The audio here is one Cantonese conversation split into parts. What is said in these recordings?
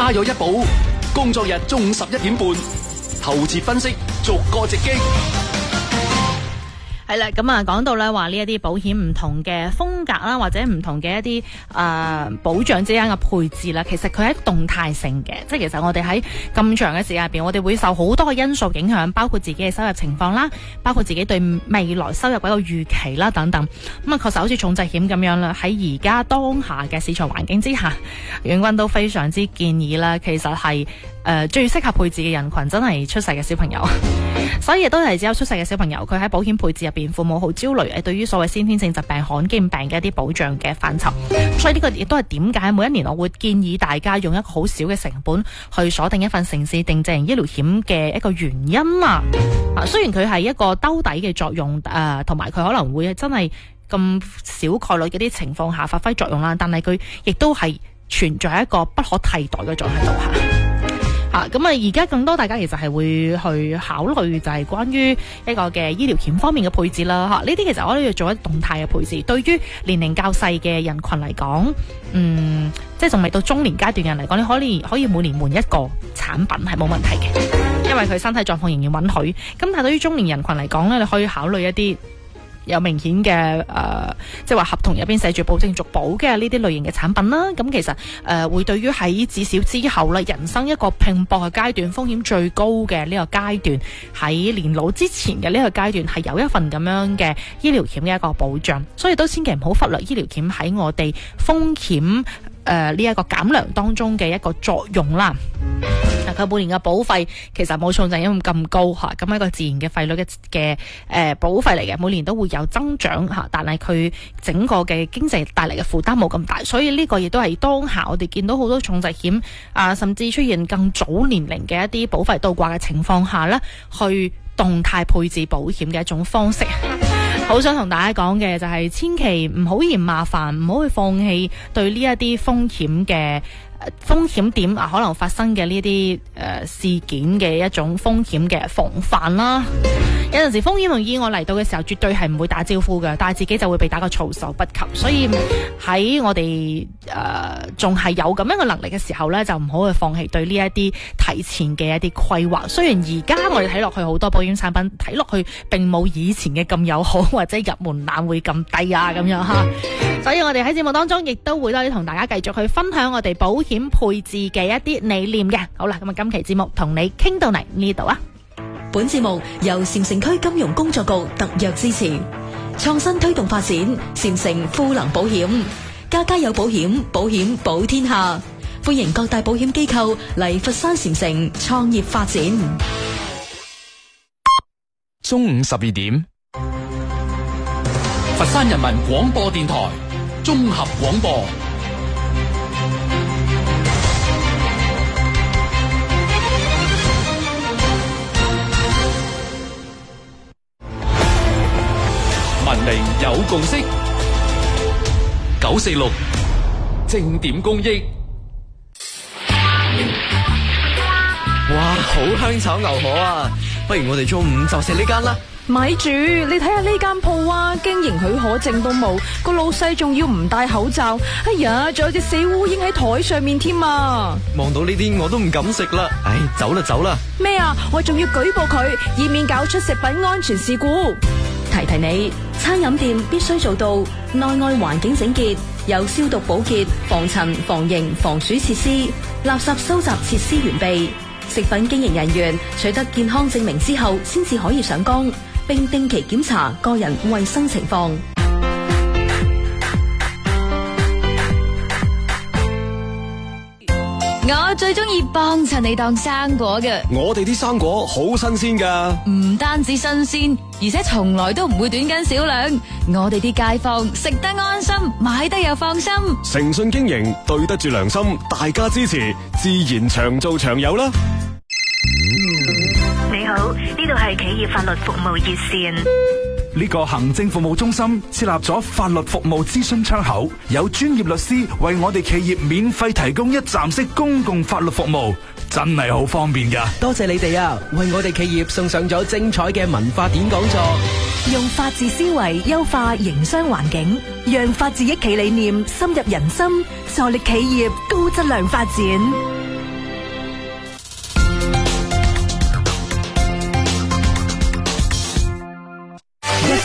家有一寶，工作日中午11點半，透徹分析，逐個直擊。 係啦，咁啊講到咧話呢一啲保險唔同嘅風格啦，或者唔同嘅一啲保障之間嘅配置啦，其實佢係動態性嘅，即係其實我哋喺咁長嘅時間入邊，我哋會受好多嘅因素影響，包括自己嘅收入情況啦，包括自己對未來收入嘅一個預期啦等等。咁啊確實好似重疾險咁樣啦，喺而家當下嘅市場環境之下，遠軍都非常之建議啦，其實係最適合配置嘅人群真係出世嘅小朋友，所以亦都係只有出世嘅小朋友，佢喺保險配置入邊，父母好焦慮對於所謂先天性疾病、罕見病嘅一啲保障嘅範疇。所以呢個亦都係點解每一年我會建議大家用一個好少嘅成本去鎖定一份城市定制型醫療險嘅一個原因啦。雖然佢係一個兜底嘅作用，同埋佢可能會真係咁小概率嘅啲情況下發揮作用啦，但係佢亦都係存在一個不可替代嘅狀態度下。咁而家更多大家其實係會去考慮就係關於一個嘅醫療險方面嘅配置啦。呢啲其實我都要做一動態嘅配置。對於年齡較細嘅人群嚟講，即係仲未到中年階段嘅人嚟講，你可以每年換一個產品係冇問題嘅，因為佢身體狀況仍然允許。咁但係對於中年人群嚟講咧，你可以考慮一啲有明顯嘅即係話合同入邊寫住保證續保嘅呢啲類型嘅產品啦。咁其實會對於喺至少之後咧，人生一個拼搏嘅階段，風險最高嘅呢個階段，喺年老之前嘅呢個階段，係有一份咁樣嘅醫療險嘅一個保障。所以都千祈唔好忽略醫療險喺我哋風險呢一個減量當中嘅一個作用啦。佢每年嘅保費其實冇重疾險咁高吓，咁係一個自然嘅費率嘅保費嚟嘅，每年都會有增長吓，但係佢整個嘅經濟帶嚟嘅負擔冇咁大，所以呢個亦都係當下我哋見到好多重疾險甚至出現更早年齡嘅一啲保費倒掛嘅情況下呢，去動態配置保險嘅一種方式。好想同大家講嘅就係千祈唔好嫌麻煩，唔好去放棄對呢一啲風險嘅風險點可能發生嘅呢啲事件嘅一種風險嘅防範啦。有陣時風險同意外嚟到嘅時候，絕對係唔會打招呼嘅，但係自己就會被打個措手不及。所以喺我哋仲係有咁樣嘅能力嘅時候呢，就唔好去放棄對呢一啲提前嘅一啲規劃。雖然而家我哋睇落去好多保險產品睇落去並冇以前嘅咁友好，或者入門檻會咁低咁樣吓。所以我哋喺節目當中亦都會多啲同大家繼續去分享我哋保險配置嘅一啲理念嘅。好啦，咁啊今期節目同你傾到嚟呢度啊。 本節目由禪城區金融工作局特約支持，創新推動發展，禪城富能保險，家有保險，保險保天下。歡迎各大保險機構嚟佛山禪城創業發展。 中午12點，佛山人民廣播電台綜合廣播。文明有共識，946正點公益。 哇，好香炒牛河啊！不如我哋中午就食呢間啦。 咪住，你睇下呢間鋪啊，經營許可證都冇，個老細仲要唔戴口罩，哎呀，仲有隻死烏蠅喺台上面添啊！ 望到呢啲我都唔敢食啦，唉，走啦。 咩啊？我仲要舉報佢，以免搞出食品安全事故。 提提你，餐飲店必須做到內外環境整潔，有消毒保潔、防塵、防蠅、防鼠設施，垃圾收集設施完備。食品經營人員取得健康證明之後，先至可以上工，並定期檢查個人衛生情況。 我最中意幫襯你當生果嘅， 我哋啲生果好新鮮噶， 唔單止新鮮，而且從來都唔會短斤少兩。我哋啲街坊食得安心，買得又放心。 誠信經營，對得住良心，大家支持，自然長做長有啦。 你好，呢度係企業法律服務熱線。 呢個行政服務中心設立咗法律服務諮詢窗口，有專業律師為我哋企業免費提供一站式公共法律服務，真係好方便㗎。 多謝你哋啊，為我哋企業送上咗精彩嘅文化典講座。 用法治思維優化營商環境，讓法治一企理念深入人心，助力企業高質量發展。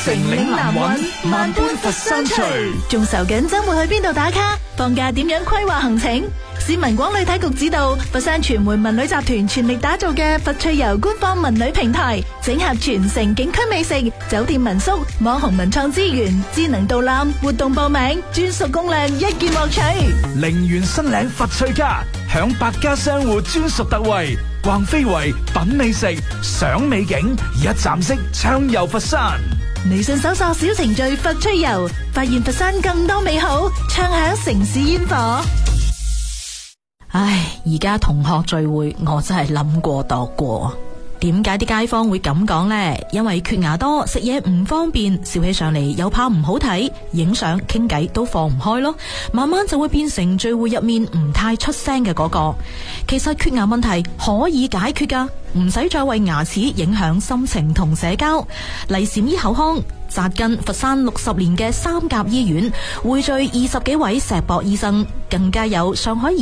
城嶺南韻，萬般佛山趣。 仲愁緊周末去邊度打卡？放假點樣規劃行程？市民廣旅體局指導，佛山傳媒文旅集團全力打造嘅佛趣遊官方文旅平台，整合全城景區美食、酒店民宿、網紅文創資源、智能導覽、活動報名、專屬攻略，一鍵獲取。 陵園新嶺佛趣卡，享百家商戶專屬特惠，逛非遺、品美食、賞美景，一站式暢遊佛山。 微信搜索小程序佛趣遊，發現佛山更多美好，暢享城市煙火。 唉，而家同學聚會，我真係諗過度過。點解啲街坊會咁講呢？因為缺牙多，食嘢唔方便，笑起上嚟又怕唔好睇，影相傾偈都放唔開咯。慢慢就會變成聚會入面唔太出聲嘅嗰個。其實缺牙問題可以解決噶，唔使再為牙齒影響心情同社交。黎禪醫口腔扎根佛山60年嘅三甲醫院，匯聚20幾位碩博醫生，更加有上海